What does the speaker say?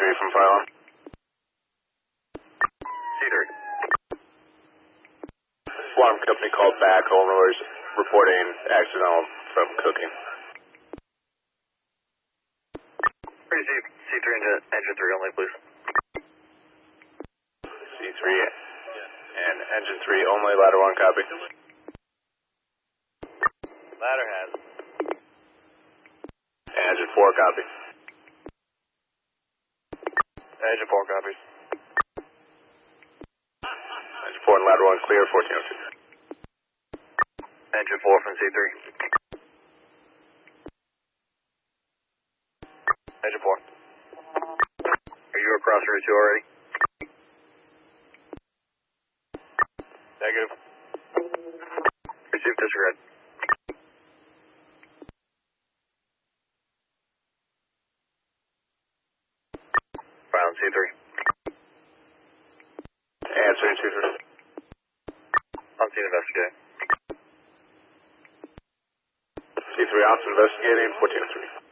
from Phylon. C3. Alarm company called back. Homeowners reporting accidental from cooking. Receive C3 engine 3 only, please. C3 and engine 3 only, ladder 1 copy. Ladder has. Engine 4 copy. Engine 4 copies. Engine 4 and ladder 1 clear, 1402. Engine 4 from C3. Engine 4. Are you across Route 2 already? Negative. Receive disregard. Phylon C3. Answering 2-3. On scene investigating. C3 ops investigating, 1403.